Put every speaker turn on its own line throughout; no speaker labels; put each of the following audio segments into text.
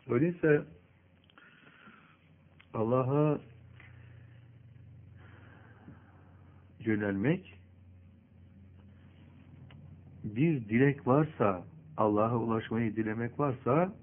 Öyleyse Allah'a yönelmek, bir dilek varsa, Allah'a ulaşmayı dilemek varsa,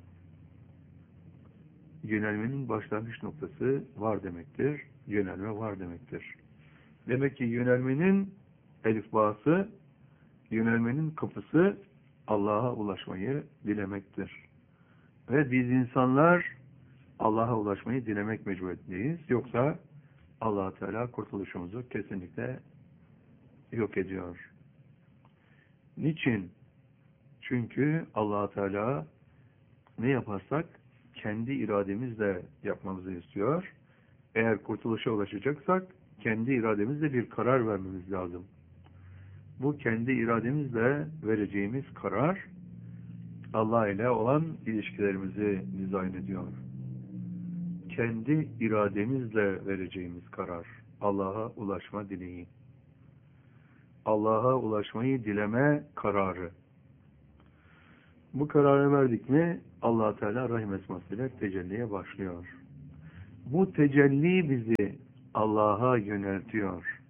yönelmenin başlangıç noktası var demektir. Yönelme var demektir. Demek ki yönelmenin elifbası, yönelmenin kapısı Allah'a ulaşmayı dilemektir. Ve biz insanlar Allah'a ulaşmayı dilemek mecburiyetindeyiz. Yoksa Allah Teala kurtuluşumuzu kesinlikle yok ediyor. Niçin? Çünkü Allah Teala ne yaparsak kendi irademizle yapmamızı istiyor. Eğer kurtuluşa ulaşacaksak kendi irademizle bir karar vermemiz lazım. Bu kendi irademizle vereceğimiz karar Allah ile olan ilişkilerimizi dizayn ediyor. Kendi irademizle vereceğimiz karar Allah'a ulaşma dileği. Allah'a ulaşmayı dileme kararı. Bu kararı verdik mi Allah Teala rahim esmasıyla tecelliye başlıyor. Bu tecelli bizi Allah'a yöneltiyor.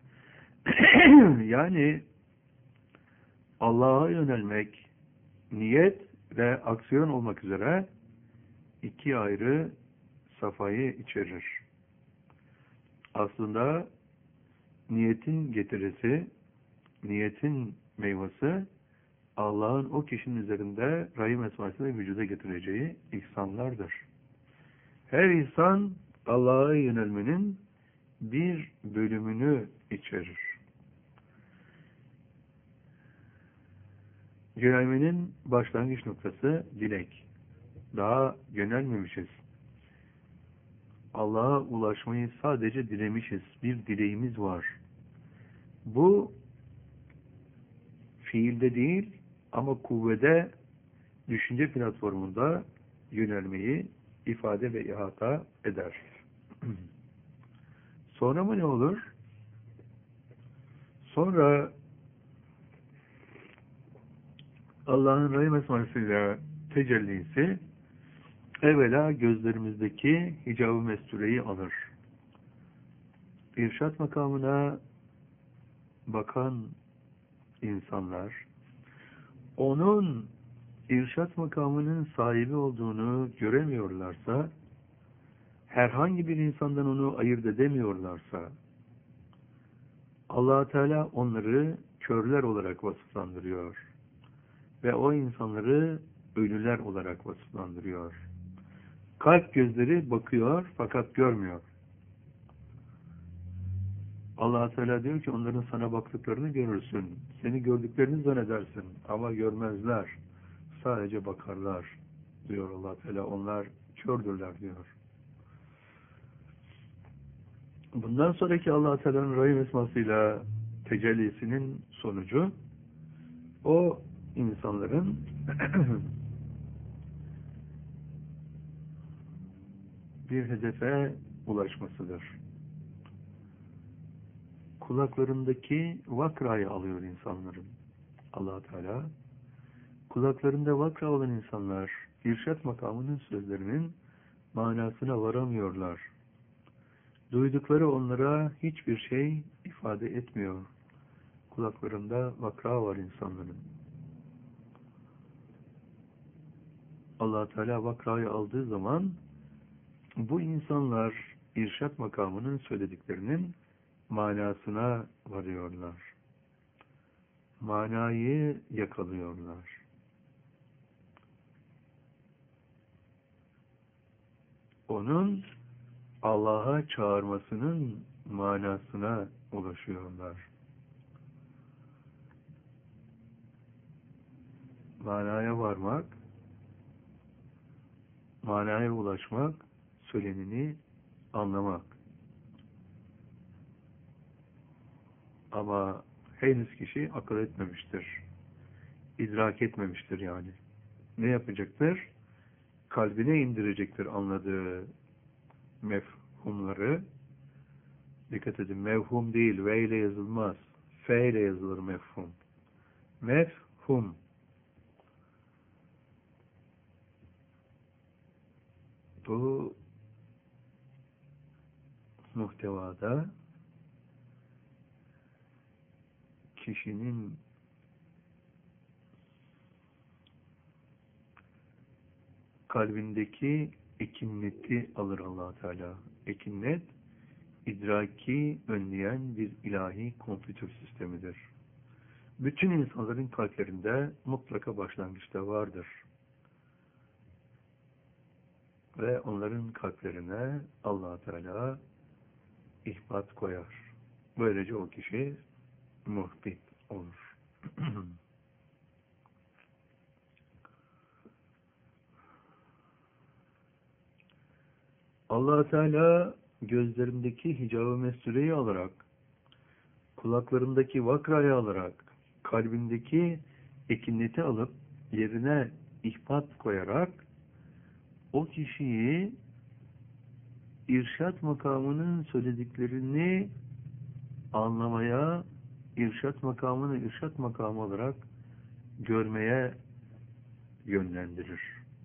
Yani Allah'a yönelmek niyet ve aksiyon olmak üzere iki ayrı safhayı içerir. Aslında niyetin getirisi, niyetin meyvesi Allah'ın o kişinin üzerinde rahim esmasıyla vücuda getireceği ihsanlardır. Her insan Allah'a yönelmenin bir bölümünü içerir. Yönelmenin başlangıç noktası dilek. Daha yönelmemişiz. Allah'a ulaşmayı sadece dilemişiz. Bir dileğimiz var. Bu fiilde değil ama kuvvede, düşünce platformunda yönelmeyi ifade ve ihata eder. Sonra mı ne olur? Sonra Allah'ın rahim esmasıyla tecellisi evvela gözlerimizdeki hicab-ı mestureyi alır. İrşad makamına bakan insanlar onun irşad makamının sahibi olduğunu göremiyorlarsa, herhangi bir insandan onu ayırt edemiyorlarsa, Allah Teala onları körler olarak vasıflandırıyor ve o insanları ölüler olarak vasıflandırıyor. Kalp gözleri bakıyor fakat görmüyor. Allah Teala diyor ki onların sana baktıklarını görürsün. Seni gördüklerini zannedersin ama görmezler. Sadece bakarlar diyor Allah Teala. Onlar kördürler diyor. Bundan sonraki Allah Teala'nın rahim esmasıyla tecellisinin sonucu o insanların bir hedefe ulaşmasıdır. Kulaklarındaki vakrayı alıyor insanların. Allah Teala kulaklarında vakra olan insanlar irşad makamının sözlerinin manasına varamıyorlar. Duydukları onlara hiçbir şey ifade etmiyor. Kulaklarında vakra var insanların. Allah Teala vakrayı aldığı zaman bu insanlar irşad makamının söylediklerinin manasına varıyorlar. Manayı yakalıyorlar. Onun Allah'a çağırmasının manasına ulaşıyorlar. Manaya varmak, manaya ulaşmak, söyleneni anlamak. Ama henüz kişi akıl etmemiştir. İdrak etmemiştir yani. Ne yapacaktır? Kalbine indirecektir anladığı mefhumları. Dikkat edin, mevhum değil, ve ile yazılmaz. F ile yazılır mefhum. Mefhum. Bu muhtevada kişinin kalbindeki ekineti alır Allah Teala. Ekinnet, idraki önleyen bir ilahi kompütür sistemidir. Bütün insanların kalplerinde mutlaka başlangıçta vardır. Ve onların kalplerine Allah Teala ihbat koyar. Böylece o kişi muhbit olur. Allah Teala gözlerindeki hicab-ı mestureyi alarak, kulaklarındaki vakrayı alarak, kalbindeki ekineti alıp yerine ihbat koyarak o kişiyi irşat makamının söylediklerini anlamaya, irşat makamını irşat makamı olarak görmeye yönlendirir.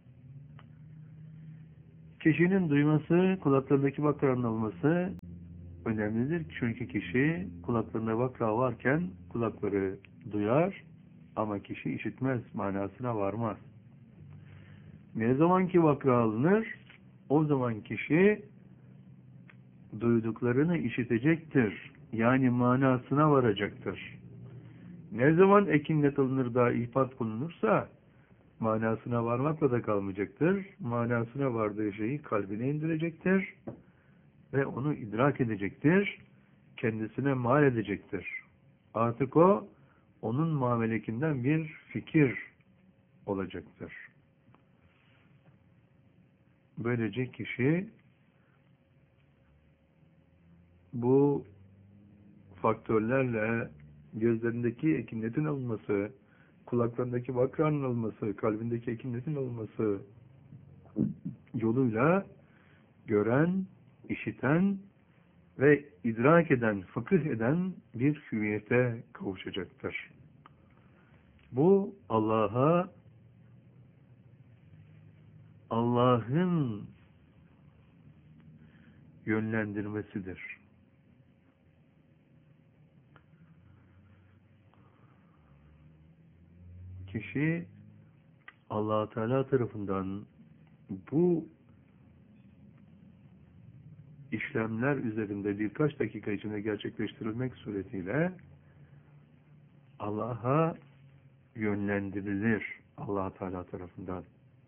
Kişinin duyması, kulaklarındaki vakra'nın olması önemlidir. Çünkü kişi kulaklarında vakra varken kulakları duyar ama kişi işitmez, manasına varmaz. Ne zaman ki vakra alınır, o zaman kişi duyduklarını işitecektir. Yani manasına varacaktır. Ne zaman ekinlet alınır da ihbat bulunursa manasına varmakla da kalmayacaktır. Manasına vardığı şeyi kalbine indirecektir ve onu idrak edecektir. Kendisine mal edecektir. Artık o onun mamelekinden bir fikir olacaktır. Böylece kişi bu faktörlerle gözlerindeki ekinetin olması, kulaklarındaki vakranın olması, kalbindeki ekinetin olması yoluyla gören, işiten ve idrak eden, fıkıh eden bir hüviyete kavuşacaktır. Bu Allah'ın yönlendirmesidir. Kişi Allah Teala tarafından bu işlemler üzerinde birkaç dakika içinde gerçekleştirilmek suretiyle Allah'a yönlendirilir Allah Teala tarafından.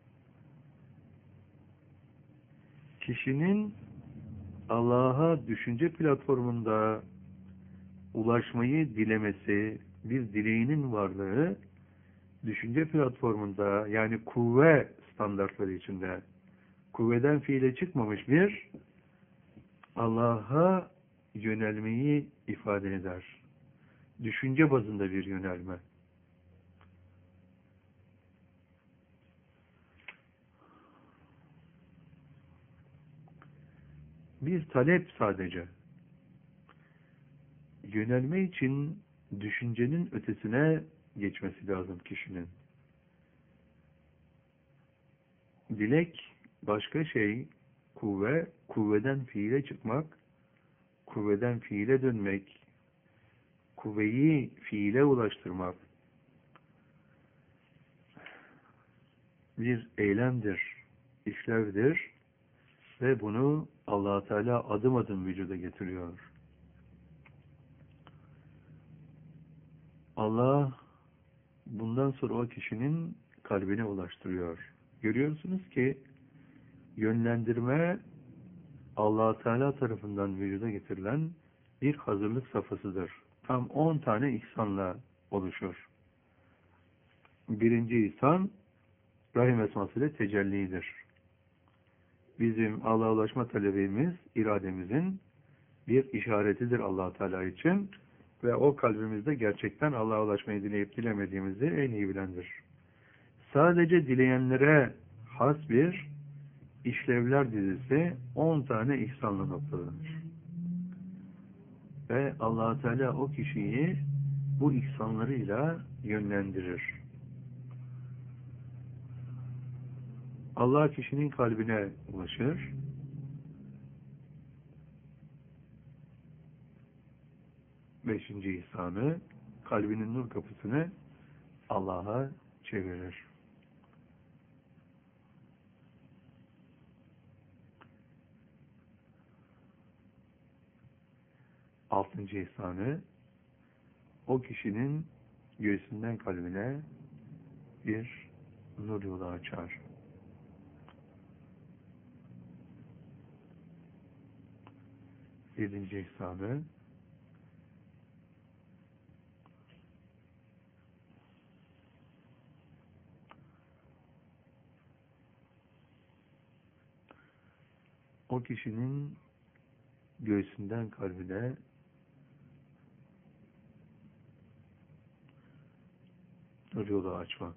Kişinin Allah'a düşünce platformunda ulaşmayı dilemesi, bir dileğinin varlığı, düşünce platformunda yani kuvve standartları içinde kuvveden fiile çıkmamış bir Allah'a yönelmeyi ifade eder. Düşünce bazında bir yönelme. Bir talep sadece. Yönelme için düşüncenin ötesine geçmesi lazım kişinin. Dilek başka şey, kuvve, kuvveden fiile çıkmak, kuvveden fiile dönmek, kuvveyi fiile ulaştırmak bir eylemdir, işlevdir ve bunu Allah Teala adım adım vücuda getiriyor. Allah bundan sonra o kişinin kalbine ulaştırıyor. Görüyorsunuz ki yönlendirme Allah Teala tarafından vücuda getirilen bir hazırlık safhasıdır. Tam 10 tane ihsanla oluşur. Birinci ihsan Rahim esmasıyla tecellidir. Bizim Allah'a ulaşma talebimiz, irademizin bir işaretidir Allah Teala için ve o kalbimizde gerçekten Allah'a ulaşmayı dileyip dilemediğimizi en iyi bilendir. Sadece dileyenlere has bir işlevler dizisi 10 tane ihsanla noktalanır. Ve Allah Teala o kişiyi bu ihsanlarıyla yönlendirir. Allah kişinin kalbine ulaşır. Beşinci ihsanı, kalbinin nur kapısını Allah'a çevirir. Altıncı ihsanı, o kişinin göğsünden kalbine bir nur yolu açar. Yedinci ihsanı, o kişinin göğsünden kalbine nur yolu açmak.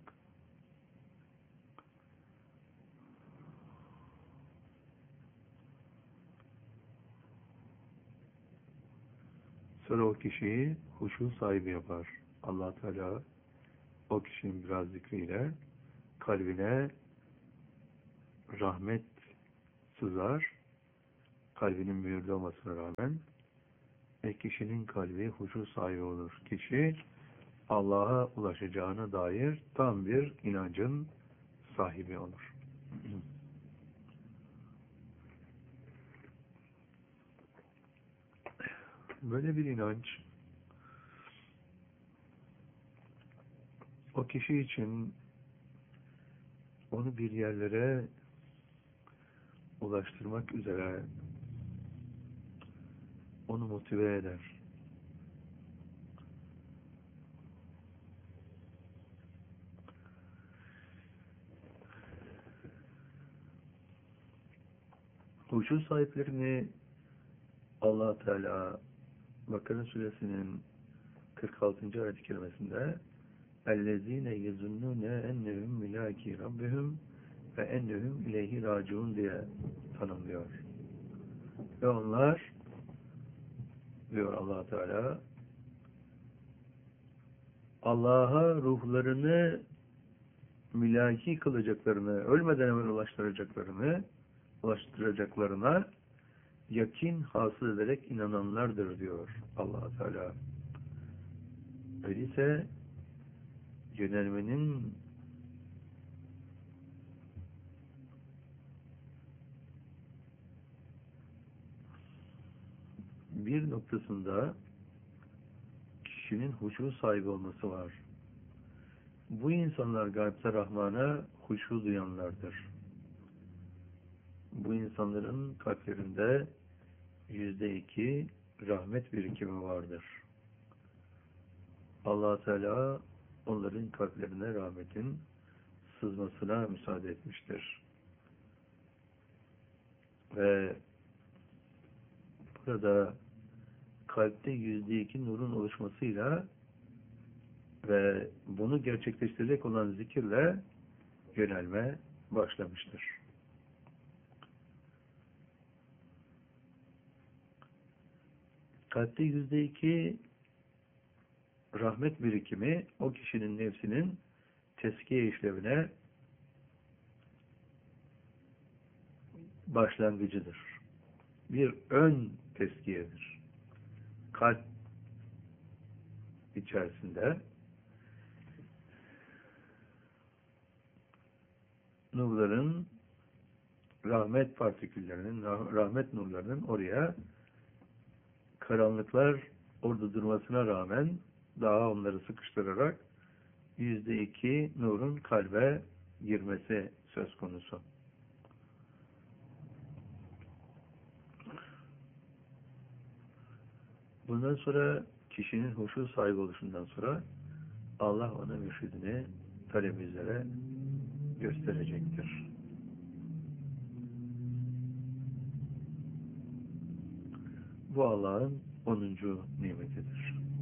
Sonra o kişiyi huşu sahibi yapar. Allah Teala o kişinin biraz zikriyle kalbine rahmet sızar. Kalbinin mühürlü olmasına rağmen kişinin kalbi huşu sahibi olur. Kişi Allah'a ulaşacağına dair tam bir inancın sahibi olur. Böyle bir inanç o kişi için onu bir yerlere ulaştırmak üzere onu motive eder. Huşu sahiplerini Allah Teala Bakara suresinin 46. ayet-i kerimesinde اَلَّذ۪ينَ يَزُنُّونَ اَنَّهُمْ مِلâكِ رَبِّهُمْ ve ennehum ileyhi raciun diye tanımlıyor. Ve onlar diyor Allah Teala Allah'a ruhlarını mülaki kılacaklarını, ölmeden evvel ulaştıracaklarına yakin hasıl ederek inananlardır diyor Allah Teala. Öyleyse yönelmenin bir noktasında kişinin huşu sahibi olması var. Bu insanlar gaybte Rahman'a huşu duyanlardır. Bu insanların kalplerinde %2 rahmet birikimi vardır. Allah Teala onların kalplerine rahmetin sızmasına müsaade etmiştir. Ve burada kalpte %2 nurun oluşmasıyla ve bunu gerçekleştirecek olan zikirle yönelme başlamıştır. Kalpte %2 rahmet birikimi o kişinin nefsinin tezkiye işlevine başlangıcıdır. Bir ön tezkiyedir. Kalp içerisinde nurların, rahmet partiküllerinin, rahmet nurlarının oraya karanlıklar orada durmasına rağmen daha onları sıkıştırarak %2 nurun kalbe girmesi söz konusu. Bundan sonra kişinin huşu sahibi oluşundan sonra Allah ona mürşidini talebizlere gösterecektir. Bu Allah'ın 10. nimetidir.